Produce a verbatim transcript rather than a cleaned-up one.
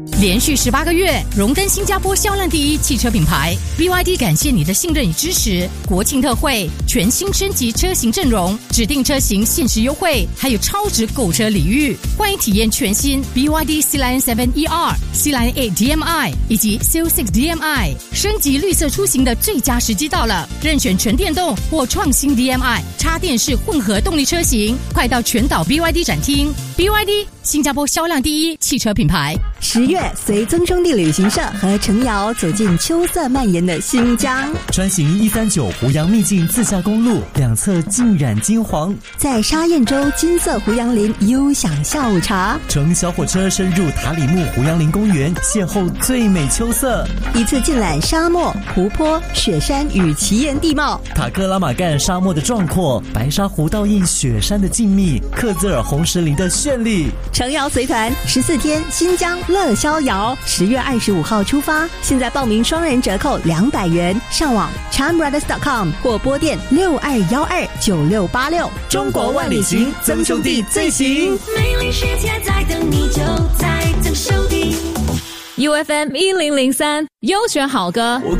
连续十八个月荣登新加坡销量第一汽车品牌 B Y D， 感谢你的信任与支持。国庆特惠，全新升级车型阵容，指定车型限时优惠，还有超值购车礼遇。欢迎体验全新 B Y D C-Line 七 E R、C-Line 八 D M I 以及 C O 六 D M I， 升级绿色出行的最佳时机到了。任选纯电动或创新 D M I、插电式混合动力车型，快到全岛 B Y D 展厅。B Y D， 新加坡销量第一汽车品牌。 十月，随曾兄弟旅行社和程瑶走进秋色蔓延的新疆， 穿行一三九胡杨秘境自驾公路，两侧浸染金黄， 在沙燕洲金色胡杨林悠享下午茶， 乘小火车深入塔里木胡杨林公园，邂逅最美秋色， 一次尽览沙漠、湖泊、雪山与奇岩地貌， 塔克拉玛干沙漠的壮阔，白沙湖倒映雪山的静谧，克孜尔红石林的绚丽。 程瑶随团十四天新疆乐逍遥，十月二十五号出发，现在报名双人折扣两百元，上网 cham brothers dot com 或拨电六二一二九六八六。 中国万里行，曾兄弟最行。 美丽世界在等你，就在曾兄弟。 U F M 一零零三优选好歌。